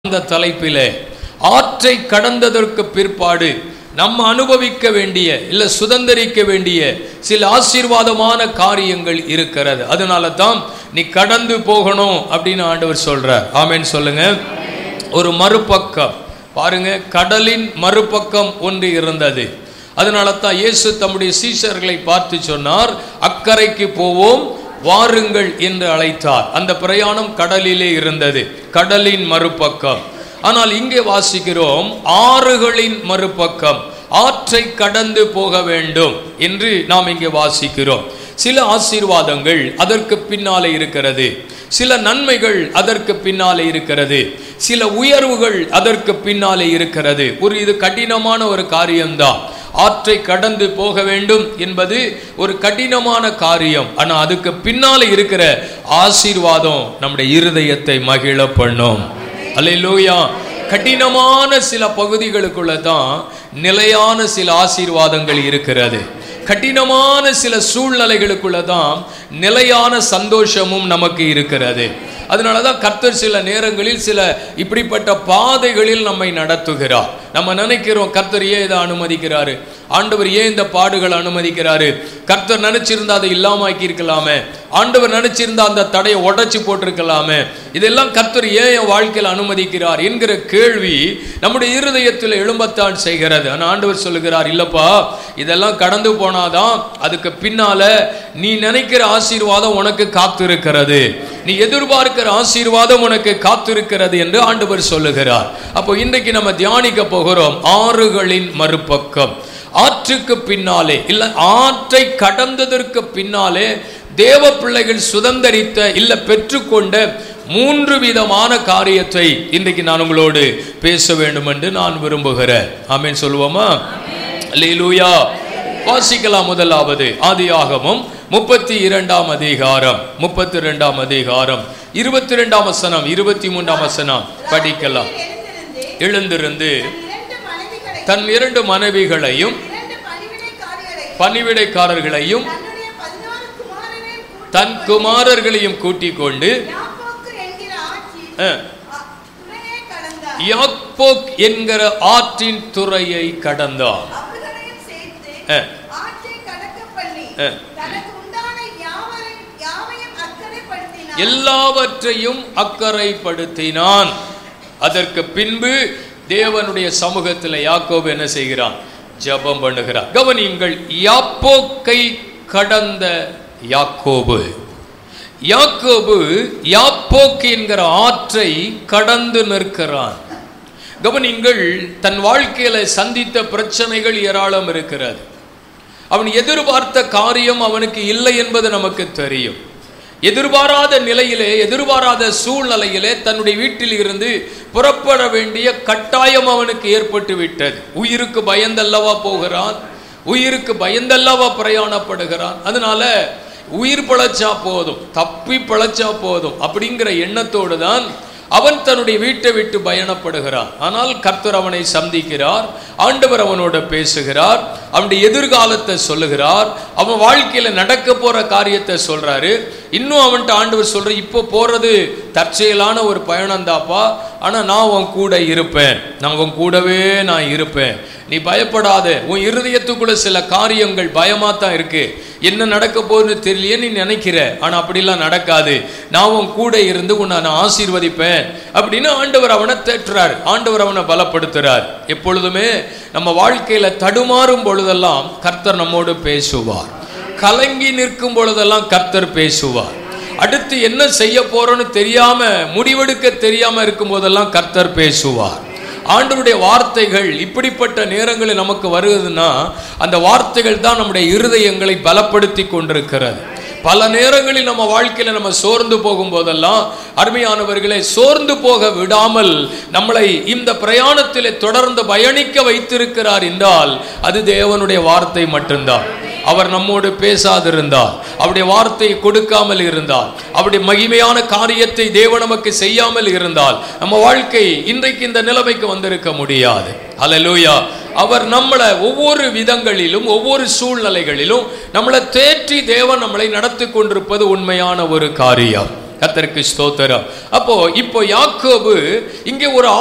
அந்த தலைப்பிலே ஆற்றை கடந்ததற்கு பிற்பாடு நம்ம அனுபவிக்க வேண்டிய இல்ல சுதந்திரிக்க வேண்டிய சில ஆசீர்வாதமான காரியங்கள் இருக்கிறது. அதனால தான் நீ கடந்து போகணும் அப்படின்னு ஆண்டவர் சொல்றார். ஆமென் சொல்லுங்க. ஒரு மறுபக்கம் பாருங்க, கடலின் மறுபக்கம் ஒன்று இருந்தது. அதனால தான் இயேசு தம்முடைய சீஷர்களை பார்த்து சொன்னார், அக்கறைக்கு போவோம் வாருங்கள் என்று அழைத்தார். அந்த பிரயாணம் கடலிலே இருந்தது, கடலின் மறுபக்கம். ஆனால் இங்கே வாசிக்கிறோம் ஆறுகளின் மறுபக்கம், ஆற்றை கடந்து போக வேண்டும் என்று நாம் இங்கே வாசிக்கிறோம். சில ஆசீர்வாதங்கள் அதற்கு பின்னாலே இருக்கிறது, சில நன்மைகள் அதற்கு பின்னாலே இருக்கிறது, சில உயர்வுகள் அதற்கு பின்னாலே இருக்கிறது. இது கடினமான ஒரு காரியம்தான். ஆற்றை கடந்து போக வேண்டும் என்பது ஒரு கடினமான காரியம். ஆனா அதுக்கு பின்னாலே இருக்கிற ஆசீர்வாதம் நம்முடைய இருதயத்தை மகிழ பண்ணும். அல்லேலூயா. கடினமான சில பகுதிகளுக்குள்ள தான் நிலையான சில ஆசீர்வாதங்கள் இருக்கிறது. கடினமான சில சூழ்நிலைகளுக்குள்ள தான் நிலையான சந்தோஷமும் நமக்கு இருக்கிறது. அதனாலதான் கர்த்தர் சில நேரங்களில் சில இப்படிப்பட்ட பாதைகளில் நம்மை நடத்துகிறார். நம்ம நினைக்கிறோம் கர்த்தர் ஏன் இதை அனுமதிக்கிறாரு, ஆண்டவர் ஏன் இந்த பாடுகள் அனுமதிக்கிறாரு, கர்த்தர் நினைச்சிருந்தா அதை இல்லாமக்கி இருக்கலாமே, ஆண்டவர் நினைச்சிருந்தா அந்த தடையை உடைச்சு போட்டிருக்கலாமே, இதெல்லாம் கர்த்தர் ஏன் என் வாழ்க்கையில் அனுமதிக்கிறார் என்கிற கேள்வி நம்முடைய இருதயத்தில் எழும்பத்தான் செய்கிறது. ஆனால் ஆண்டவர் சொல்லுகிறார், இல்லப்பா, இதெல்லாம் கடந்து போனாதான் அதுக்கு பின்னால நீ நினைக்கிற ஆசீர்வாதம் உனக்கு காத்திருக்கிறது, நீ எதிர்பார்க்கிற ஆசீர்வாதம் உனக்கு காத்திருக்கிறது என்று ஆண்டவர் சொல்லுகிறார். அப்போ இன்றைக்கு நம்ம தியானிக்க போகிறோம் ஆறுகளின் மறுபக்கம். ஆற்றுக்கு பின்னாலே இல்ல ஆற்றை கடந்ததற்கு பின்னாலே தேவ பிள்ளைகள் சுதந்தரித்த இல்ல பெற்றுக்கொண்ட 3 விதமான காரியத்தை இன்றைக்கு நான் உங்களோடு பேச வேண்டும் என்று நான் விரும்புகிறேன். ஆமென் சொல்லுவோமா? அல்லேலூயா. வாசிக்கலாம். முதலாவது ஆதியாகமம் 32ஆம் அதிகாரம் 32ஆம் அதிகாரம் 22ஆம் வசனம் 23ஆம் வசனம் படிக்கலாம். எழுந்திருந்து தன் 2 மனைவிகளையும் பணிவிடைக்காரர்களையும் தன் குமாரர்களையும் கூட்டிக் கொண்டு யாப்போக் என்கிற ஆற்றின் துறையை கடந்தார். எல்லாவற்றையும் அக்கறைப்படுத்தினான். அதற்கு பின்பு தேவனுடைய சமூகத்தில் யாக்கோபு என்ன செய்கிறான்? ஜெபம் பண்ணுகிறான். கவனியுங்கள், யாப்போக்கை கடந்த யாக்கோபு. யாக்கோபு யாப்போக் என்கிற ஆற்றை கடந்து நிற்கிறான். கவனியுங்கள், தன் வாழ்க்கையில சந்தித்த பிரச்சனைகள் ஏராளம் இருக்கிறது. அவன் எதிர்பார்த்த காரியம் அவனுக்கு இல்லை என்பது நமக்கு தெரியும். எதிர்பாராத நிலையிலே, எதிர்பாராத சூழ்நிலையிலே தன்னுடைய வீட்டில் இருந்து புறப்பட வேண்டிய கட்டாயம் அவனுக்கு ஏற்பட்டு விட்டது. உயிருக்கு பயந்தல்லவா போகிறான், உயிருக்கு பயந்தல்லவா பிரயாணப்படுகிறான். அதனால உயிர் பிழைச்சா போதும், தப்பி பிழைச்சா போதும் அப்படிங்கிற எண்ணத்தோடு தான் அவன் தன்னுடைய வீட்டை விட்டு பயணப்படுகிறான். ஆனால் கர்த்தர் அவனை சந்திக்கிறார், ஆண்டவர் அவனோட பேசுகிறார், அவனுடைய எதிர்காலத்தை சொல்லுகிறார், அவன் வாழ்க்கையில நடக்க போற காரியத்தை சொல்றாரு. இன்னும் அவன்கிட்ட ஆண்டவர் சொல்ற, இப்போ போறது தற்செயலான ஒரு பயணம் தாப்பா, ஆனா நான் உன் கூட இருப்பேன், நான் உன் கூடவே நான் இருப்பேன், நீ பயப்படாத. உன் இருதயத்துக்குள்ள சில காரியங்கள் பயமா தான் இருக்கு, என்ன நடக்க போகுதுன்னு தெரியலையே நீ நினைக்கிற, ஆனா அப்படிலாம் நடக்காது, நான் உன் கூட இருந்து உன்னை நான் ஆசீர்வதிப்பேன் அப்படின்னு ஆண்டவர் அவனை தேற்றுறார், ஆண்டவர் அவனை பலப்படுத்துறார். எப்பொழுதுமே நம்ம வாழ்க்கையில தடுமாறும் பொழுதெல்லாம் கர்த்தர் நம்மோடு பேசுவார், கலங்கி நிற்கும் பொழுதெல்லாம் கர்த்தர் பேசுவார், அடுத்து என்ன செய்ய போறோன்னு தெரியாம முடிவெடுக்க தெரியாம இருக்கும் போதெல்லாம் கர்த்தர் பேசுவார். ஆண்டவருடைய வார்த்தைகள் இப்படிப்பட்ட நேரங்களில் நமக்கு வருவதுன்னா அந்த வார்த்தைகள் தான் நம்முடைய இருதயங்களை பலப்படுத்தி கொண்டிருக்கிறது. பல நேரங்களில் நம்ம வாழ்க்கையில நம்ம சோர்ந்து போகும் போதெல்லாம் அருமையானவர்களை சோர்ந்து போக விடாமல் நம்மளை இந்த பிரயாணத்திலே தொடர்ந்து பயணிக்க வைத்திருக்கிறார் என்றால் அது தேவனுடைய வார்த்தை மட்டும்தான். அவர் நம்மோடு பேசாதிருந்தால், அவருடைய வார்த்தையை கொடுக்காமல் இருந்தால், அவருடைய மகிமையான காரியத்தை தேவன் நமக்கு செய்யாமல் இருந்தால் நம்ம வாழ்க்கை இன்றைக்கு இந்த நிலைமைக்கு வந்திருக்க முடியாது. அல்லேலூயா. அவர் நம்மளை ஒவ்வொரு விதங்களிலும் ஒவ்வொரு சூழ்நிலைகளிலும் நம்மளை தேற்றி தேவன் நம்மளை நடத்தி கொண்டிருப்பது உண்மையான ஒரு காரியம். கர்த்தருக்கு ஸ்தோத்திரம். அப்போ இப்போ யாக்கோபு இங்கே ஒரு